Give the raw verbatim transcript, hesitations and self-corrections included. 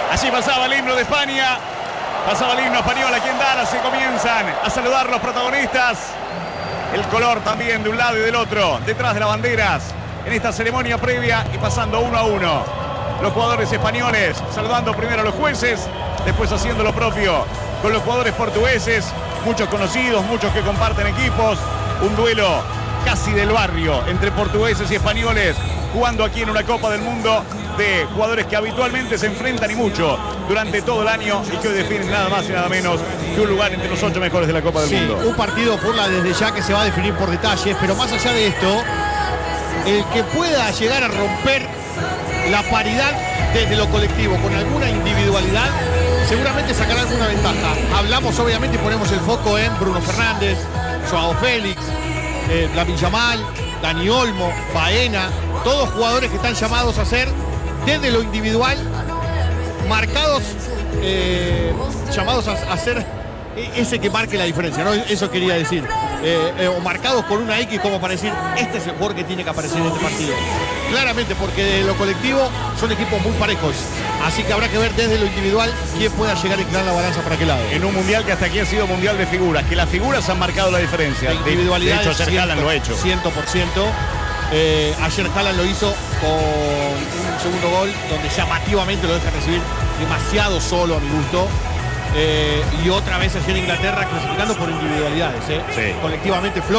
Allí pasaba el himno de España. Pasaba el himno español aquí en Dallas. Se comienzan a saludar los protagonistas. El color también de un lado y del otro. Detrás de las banderas. En esta ceremonia previa y pasando uno a uno. Los jugadores españoles saludando primero a los jueces. Después haciendo lo propio con los jugadores portugueses. Muchos conocidos, muchos que comparten equipos. Un duelo casi del barrio entre portugueses y españoles, jugando aquí en una Copa del Mundo de jugadores que habitualmente se enfrentan y mucho durante todo el año y que hoy definen nada más y nada menos que un lugar entre los ocho mejores de la Copa del sí, Mundo. Un partido, Furla, desde ya que se va a definir por detalles, pero más allá de esto, el que pueda llegar a romper la paridad desde lo colectivo con alguna individualidad, seguramente sacará alguna ventaja. Hablamos obviamente y ponemos el foco en Bruno Fernández, Joao Félix, eh, Lamine Yamal, Dani Olmo, Baena, todos jugadores que están llamados a ser desde lo individual marcados, eh, llamados a, a ser ese que marque la diferencia, ¿no? Eso quería decir. Eh, eh, o marcados con una X como para decir, este es el jugador que tiene que aparecer en este partido. Claramente, porque de lo colectivo son equipos muy parejos. Así que habrá que ver desde lo individual quién pueda llegar a inclinar la balanza para aquel lado. En un mundial que hasta aquí ha sido mundial de figuras, que las figuras han marcado la diferencia. La individualidad, de hecho, ayer Haaland lo ha hecho. cien por ciento. Eh, ayer Haaland lo hizo con un segundo gol donde llamativamente lo deja recibir demasiado solo a mi gusto. Eh, y otra vez ayer Inglaterra clasificando por individualidades, ¿eh? Sí. Colectivamente